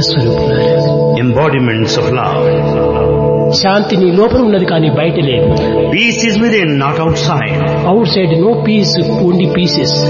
ప్రేమస్వరూపులారా, embodiments of love. శాంతి నీ లోపల ఉన్నది కానీ బయట లేదు. Peace is within, not outside. Out side no piece, only pieces.